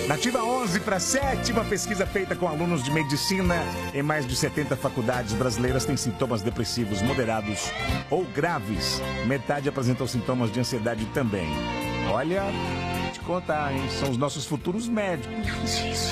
Nativa 11 para 7, uma pesquisa feita com alunos de medicina em mais de 70 faculdades brasileiras tem sintomas depressivos moderados ou graves. Metade apresentou sintomas de ansiedade também. Olha, te contar, hein? São os nossos futuros médicos.